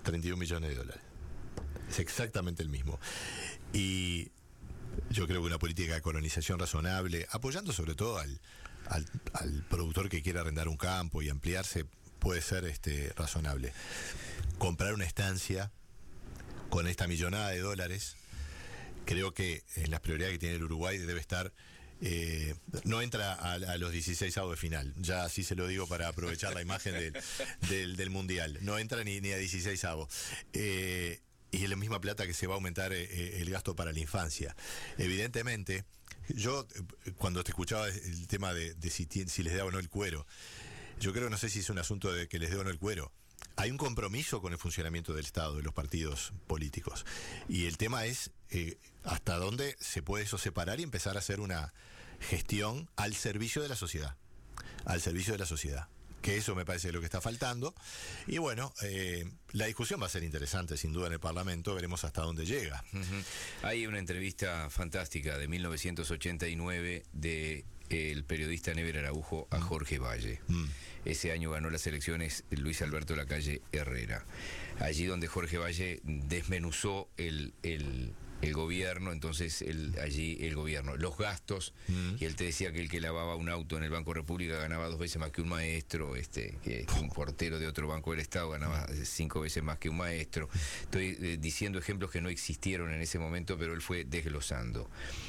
31 millones de dólares. Es exactamente el mismo. Y yo creo que una política de colonización razonable, apoyando sobre todo al productor que quiera arrendar un campo y ampliarse, puede ser razonable. Comprar una estancia con esta millonada de dólares, creo que en las prioridades que tiene el Uruguay debe estar. No entra a los 16avos de final, ya así se lo digo para aprovechar la imagen del Mundial, no entra ni a 16avos. Y es la misma plata que se va a aumentar el gasto para la infancia. Evidentemente, yo cuando te escuchaba el tema de si les da o no el cuero, yo creo, no sé si es un asunto de que les dé o no el cuero. Hay un compromiso con el funcionamiento del Estado, de los partidos políticos. Y el tema es hasta dónde se puede eso separar y empezar a hacer una gestión al servicio de la sociedad. Al servicio de la sociedad. Que eso me parece lo que está faltando. Y bueno, la discusión va a ser interesante, sin duda, en el Parlamento. Veremos hasta dónde llega. Hay una entrevista fantástica de 1989 de el periodista Never Araujo a Jorge Valle. Ese año ganó las elecciones Luis Alberto Lacalle Herrera. Allí donde Jorge Valle desmenuzó el gobierno, entonces allí el gobierno, los gastos, y él te decía que el que lavaba un auto en el Banco República ganaba 2 veces más que un maestro, que un portero de otro banco del Estado ganaba 5 veces más que un maestro. Estoy diciendo ejemplos que no existieron en ese momento, pero él fue desglosando.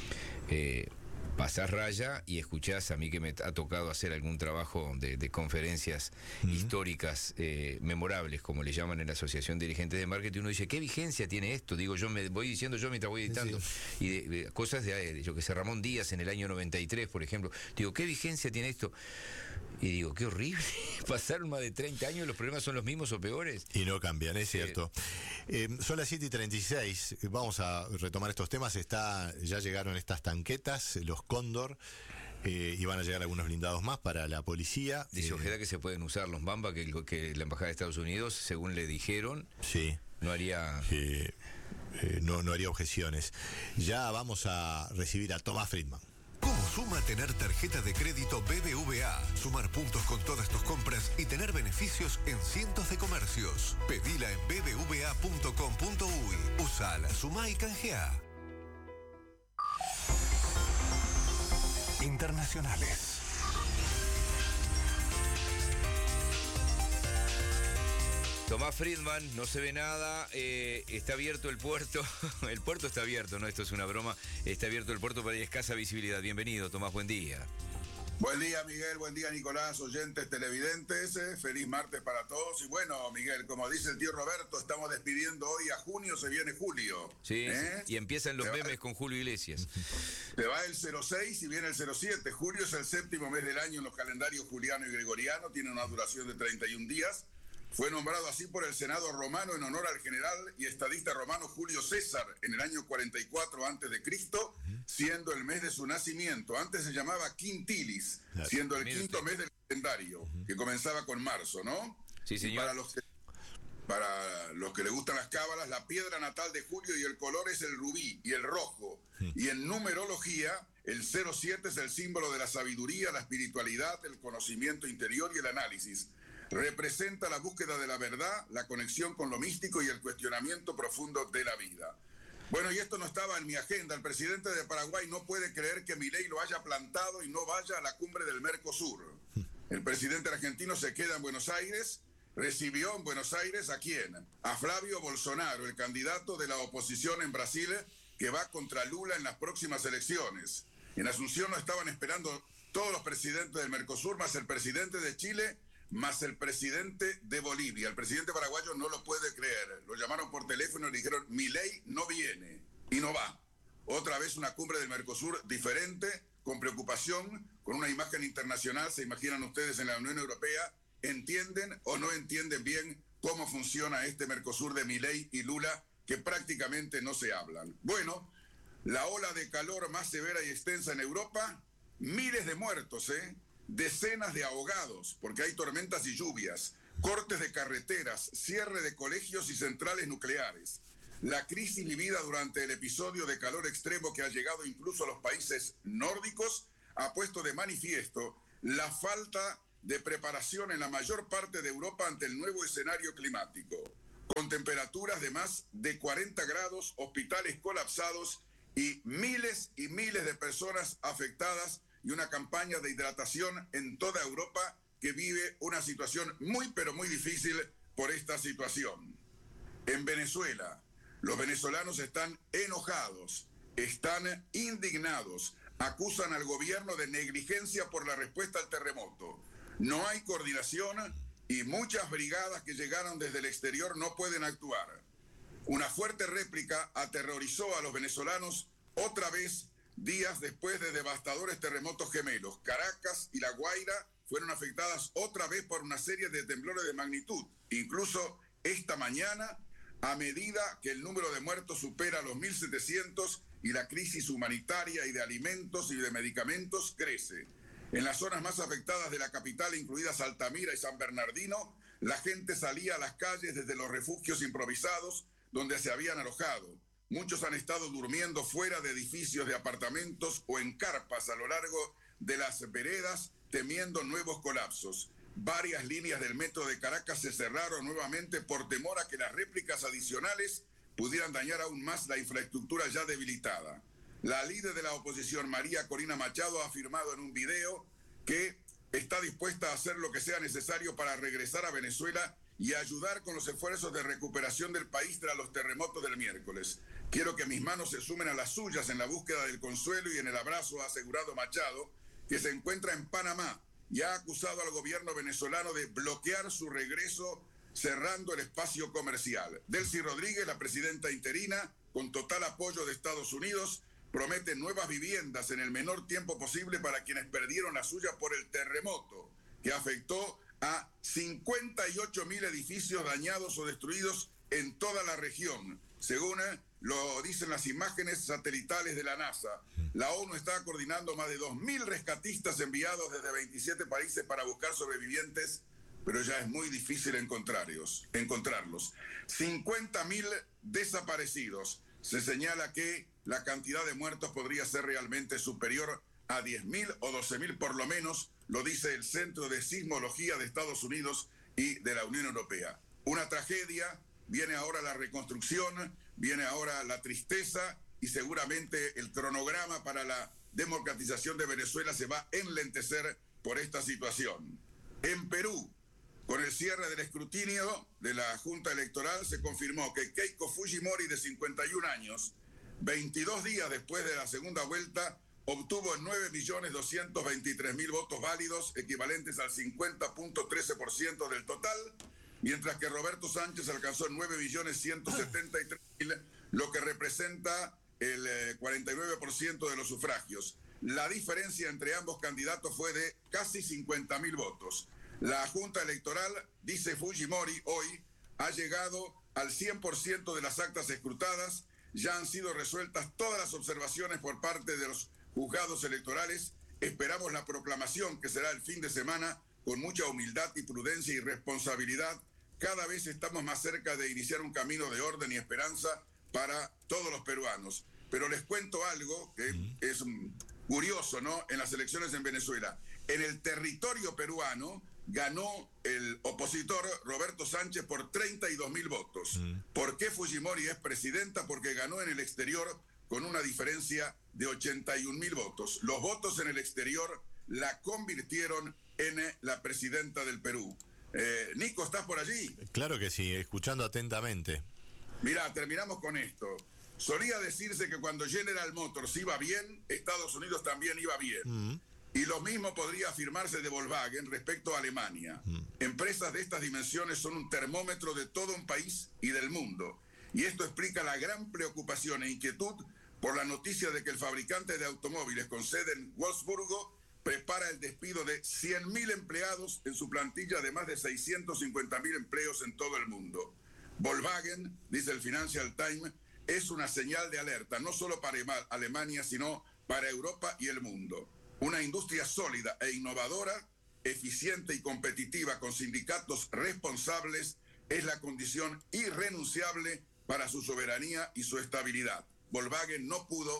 Pasás raya y escuchás, a mí que me ha tocado hacer algún trabajo de conferencias históricas memorables, como le llaman en la Asociación de Dirigentes de Marketing, uno dice, ¿qué vigencia tiene esto? Digo, yo me voy diciendo yo mientras voy editando, y de cosas yo que sé, Ramón Díaz en el año 93, por ejemplo, digo, ¿qué vigencia tiene esto? Y digo, qué horrible, pasaron más de 30 años, los problemas son los mismos o peores. Y no cambian, es cierto. Son las 7:36, vamos a retomar estos temas. Ya llegaron estas tanquetas, los Cóndor, y van a llegar algunos blindados más para la policía. Dice Ojeda que se pueden usar los Mamba, que la Embajada de Estados Unidos, según le dijeron, no haría... no haría objeciones. Ya vamos a recibir a Tomás Friedman. ¿Cómo suma tener tarjeta de crédito BBVA? Sumar puntos con todas tus compras y tener beneficios en cientos de comercios. Pedila en bbva.com.uy. Usala, sumá y canjeá. Internacionales. Tomás Friedman, no se ve nada, está abierto el puerto, el puerto está abierto, no, esto es una broma, está abierto el puerto, pero hay escasa visibilidad. Bienvenido, Tomás, buen día. Buen día, Miguel, buen día, Nicolás, oyentes televidentes, feliz martes para todos. Y bueno, Miguel, como dice el tío Roberto, estamos despidiendo hoy a junio, se viene julio. Sí, y empiezan los memes con Julio Iglesias. Se va el 06 y viene el 07. Julio es el 7º mes del año en los calendarios juliano y gregoriano, tiene una duración de 31 días. Fue nombrado así por el Senado romano en honor al general y estadista romano Julio César en el año 44 a.C., siendo el mes de su nacimiento. Antes se llamaba Quintilis, siendo el quinto mes del calendario, que comenzaba con marzo, ¿no? Sí, señor. Para los que le gustan las cábalas, la piedra natal de Julio y el color es el rubí y el rojo. Y en numerología, el 07 es el símbolo de la sabiduría, la espiritualidad, el conocimiento interior y el análisis. Representa la búsqueda de la verdad, la conexión con lo místico y el cuestionamiento profundo de la vida. Bueno, y esto no estaba en mi agenda. El presidente de Paraguay no puede creer que Milei lo haya plantado y no vaya a la cumbre del Mercosur. El presidente argentino se queda en Buenos Aires. Recibió en Buenos Aires ¿a quién? A Flavio Bolsonaro, el candidato de la oposición en Brasil, que va contra Lula en las próximas elecciones. En Asunción lo estaban esperando todos los presidentes del Mercosur, más el presidente de Chile, más el presidente de Bolivia. El presidente paraguayo no lo puede creer. Lo llamaron por teléfono y le dijeron, Milei no viene y no va. Otra vez una cumbre del Mercosur diferente, con preocupación, con una imagen internacional. ¿Se imaginan ustedes en la Unión Europea? ¿Entienden o no entienden bien cómo funciona este Mercosur de Milei y Lula, que prácticamente no se hablan? Bueno, la ola de calor más severa y extensa en Europa, miles de muertos, decenas de ahogados, porque hay tormentas y lluvias, cortes de carreteras, cierre de colegios y centrales nucleares. La crisis vivida durante el episodio de calor extremo que ha llegado incluso a los países nórdicos ha puesto de manifiesto la falta de preparación en la mayor parte de Europa ante el nuevo escenario climático. con temperaturas de más de 40 grados, hospitales colapsados y miles de personas afectadas y una campaña de hidratación en toda Europa que vive una situación muy pero muy difícil por esta situación. En Venezuela, los venezolanos están enojados, están indignados, acusan al gobierno de negligencia por la respuesta al terremoto. No hay coordinación y muchas brigadas que llegaron desde el exterior no pueden actuar. Una fuerte réplica aterrorizó a los venezolanos otra vez días después de devastadores terremotos gemelos. Caracas y La Guaira fueron afectadas otra vez por una serie de temblores de magnitud. Incluso esta mañana, a medida que el número de muertos supera los 1.700 y la crisis humanitaria y de alimentos y de medicamentos crece. En las zonas más afectadas de la capital, incluidas Altamira y San Bernardino, la gente salía a las calles desde los refugios improvisados donde se habían alojado. Muchos han estado durmiendo fuera de edificios de apartamentos o en carpas a lo largo de las veredas, temiendo nuevos colapsos. Varias líneas del metro de Caracas se cerraron nuevamente por temor a que las réplicas adicionales pudieran dañar aún más la infraestructura ya debilitada. La líder de la oposición, María Corina Machado, ha afirmado en un video que está dispuesta a hacer lo que sea necesario para regresar a Venezuela y ayudar con los esfuerzos de recuperación del país tras los terremotos del miércoles. Quiero que mis manos se sumen a las suyas en la búsqueda del consuelo y en el abrazo, ha asegurado Machado, que se encuentra en Panamá y ha acusado al gobierno venezolano de bloquear su regreso cerrando el espacio comercial. Delcy Rodríguez, la presidenta interina, con total apoyo de Estados Unidos, promete nuevas viviendas en el menor tiempo posible para quienes perdieron la suya por el terremoto, que afectó a 58.000 edificios dañados o destruidos en toda la región, según lo dicen las imágenes satelitales de la NASA. La ONU está coordinando más de 2.000 rescatistas enviados desde 27 países para buscar sobrevivientes, pero ya es muy difícil encontrarlos. 50.000 desaparecidos. Se señala que la cantidad de muertos podría ser realmente superior a 10.000 o 12.000 por lo menos, lo dice el Centro de Sismología de Estados Unidos y de la Unión Europea. Una tragedia, viene ahora la reconstrucción, viene ahora la tristeza y seguramente el cronograma para la democratización de Venezuela se va a enlentecer por esta situación. En Perú, con el cierre del escrutinio de la Junta Electoral, se confirmó que Keiko Fujimori, de 51 años, 22 días después de la segunda vuelta, obtuvo 9.223.000 votos válidos, equivalentes al 50.13% del total, mientras que Roberto Sánchez alcanzó 9.173.000, lo que representa el 49% de los sufragios. La diferencia entre ambos candidatos fue de casi 50.000 votos. La Junta Electoral, dice Fujimori hoy, ha llegado al 100% de las actas escrutadas, ya han sido resueltas todas las observaciones por parte de los juzgados electorales. Esperamos la proclamación, que será el fin de semana, con mucha humildad y prudencia y responsabilidad. Cada vez estamos más cerca de iniciar un camino de orden y esperanza para todos los peruanos. Pero les cuento algo que es curioso, ¿no? En las elecciones en Venezuela, en el territorio peruano, ganó el opositor Roberto Sánchez por 32.000 votos. ¿Por qué Fujimori es presidenta? Porque ganó en el exterior con una diferencia de 81.000 votos. Los votos en el exterior la convirtieron en la presidenta del Perú. Nico, ¿estás por allí? Claro que sí, escuchando atentamente. Mirá, terminamos con esto. Solía decirse que cuando General Motors iba bien, Estados Unidos también iba bien. Y lo mismo podría afirmarse de Volkswagen respecto a Alemania. Empresas de estas dimensiones son un termómetro de todo un país y del mundo. Y esto explica la gran preocupación e inquietud por la noticia de que el fabricante de automóviles con sede en Wolfsburgo prepara el despido de 100.000 empleados en su plantilla de más de 650.000 empleos en todo el mundo. Volkswagen, dice el Financial Times, es una señal de alerta, no solo para Alemania, sino para Europa y el mundo. Una industria sólida e innovadora, eficiente y competitiva, con sindicatos responsables, es la condición irrenunciable para su soberanía y su estabilidad. Volkswagen no pudo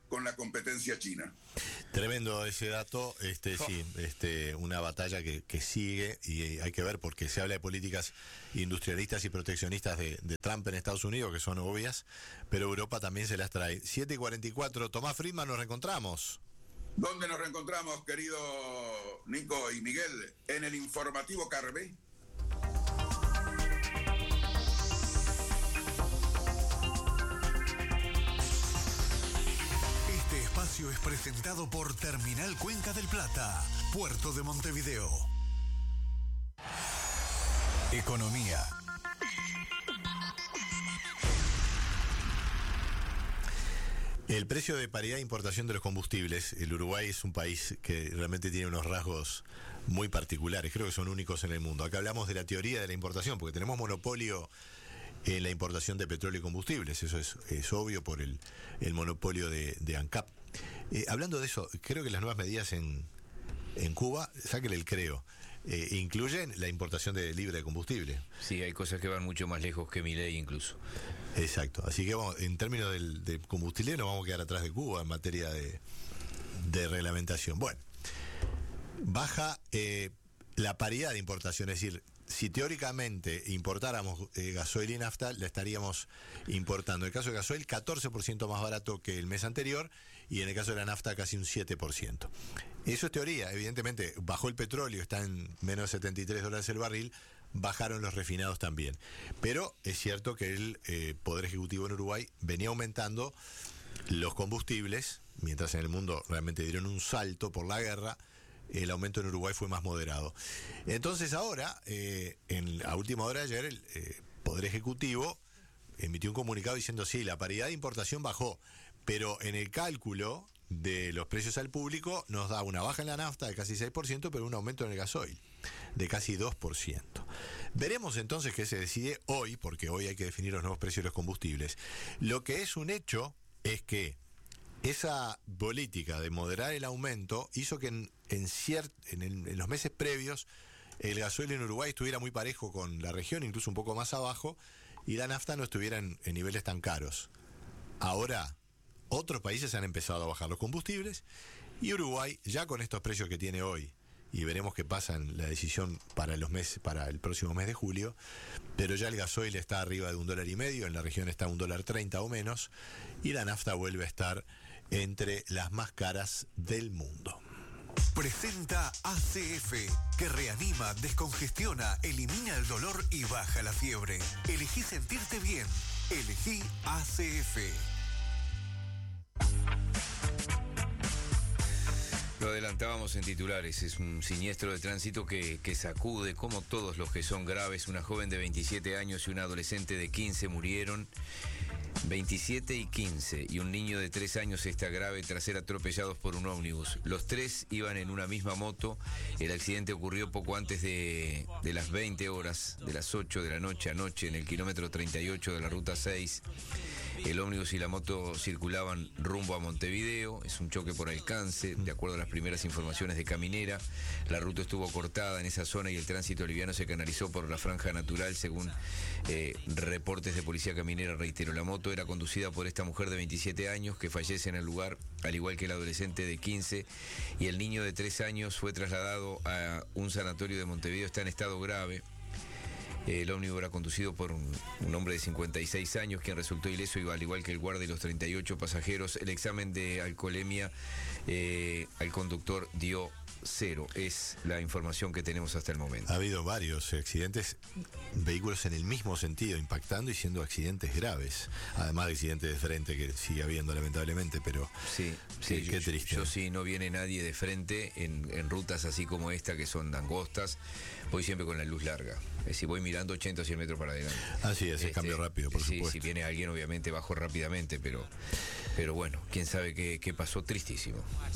con la competencia china. Tremendo ese dato, sí, una batalla que sigue y hay que ver porque se habla de políticas industrialistas y proteccionistas de Trump en Estados Unidos, que son obvias, pero Europa también se las trae. 7:44, Tomás Friedman, nos reencontramos. ¿Dónde nos reencontramos, querido Nico y Miguel? En el informativo Carve. Este espacio es presentado por Terminal Cuenca del Plata, Puerto de Montevideo. Economía. El precio de paridad de importación de los combustibles. El Uruguay es un país que realmente tiene unos rasgos muy particulares, creo que son únicos en el mundo. Acá hablamos de la teoría de la importación, porque tenemos monopolio en la importación de petróleo y combustibles, eso es obvio por el monopolio de ANCAP. Hablando de eso, creo que las nuevas medidas en Cuba, sáquenle el creo, incluyen la importación de libre de combustible. Sí, hay cosas que van mucho más lejos que Milei incluso. Exacto, así que vamos, en términos del combustible nos vamos a quedar atrás de Cuba en materia de reglamentación. Bueno, baja la paridad de importación, es decir, si teóricamente importáramos gasoil y nafta, la estaríamos importando. En el caso de gasoil, 14% más barato que el mes anterior, y en el caso de la nafta, casi un 7%. Eso es teoría. Evidentemente, bajó el petróleo, está en menos de $73 el barril, bajaron los refinados también. Pero es cierto que el Poder Ejecutivo en Uruguay venía aumentando los combustibles, mientras en el mundo realmente dieron un salto por la guerra. El aumento en Uruguay fue más moderado. Entonces ahora, a última hora de ayer, el Poder Ejecutivo emitió un comunicado diciendo sí, la paridad de importación bajó, pero en el cálculo de los precios al público nos da una baja en la nafta de casi 6%, pero un aumento en el gasoil de casi 2%. Veremos entonces qué se decide hoy, porque hoy hay que definir los nuevos precios de los combustibles. Lo que es un hecho es que esa política de moderar el aumento hizo que en los meses previos el gasoil en Uruguay estuviera muy parejo con la región, incluso un poco más abajo, y la nafta no estuviera en niveles tan caros. Ahora, otros países han empezado a bajar los combustibles y Uruguay, ya con estos precios que tiene hoy, y veremos qué pasa en la decisión para el próximo mes de julio, pero ya el gasoil está arriba de $1.50, en la región está $1.30 o menos, y la nafta vuelve a estar entre las más caras del mundo. Presenta ACF, que reanima, descongestiona, elimina el dolor y baja la fiebre. Elegí sentirte bien. Elegí ACF. Lo adelantábamos en titulares, es un siniestro de tránsito que sacude, como todos los que son graves. Una joven de 27 años y un adolescente de 15 murieron, 27 y 15, y un niño de 3 años está grave tras ser atropellados por un ómnibus. Los tres iban en una misma moto. El accidente ocurrió poco antes de las 20 horas, de las 8 de la noche anoche, en el kilómetro 38 de la ruta 6. El ómnibus y la moto circulaban rumbo a Montevideo. Es un choque por alcance, de acuerdo a las primeras informaciones de Caminera. La ruta estuvo cortada en esa zona y el tránsito liviano se canalizó por la franja natural, según reportes de Policía Caminera. Reitero, la moto era conducida por esta mujer de 27 años que fallece en el lugar, al igual que el adolescente de 15, y el niño de 3 años fue trasladado a un sanatorio de Montevideo, está en estado grave. El ómnibus era conducido por un hombre de 56 años, quien resultó ileso, al igual que el guardia y los 38 pasajeros. El examen de alcoholemia al conductor dio 0. Es la información que tenemos hasta el momento. Ha habido varios accidentes, vehículos en el mismo sentido, impactando y siendo accidentes graves. Además de accidentes de frente que sigue habiendo, lamentablemente, pero sí, qué triste. Yo sí, no viene nadie de frente en rutas así como esta, que son angostas. Voy siempre con la luz larga. Es decir, voy mirando 80 o 100 metros para adelante. Así es, cambio rápido, por supuesto. Si viene alguien, obviamente bajo rápidamente, pero bueno, quién sabe qué pasó. Tristísimo.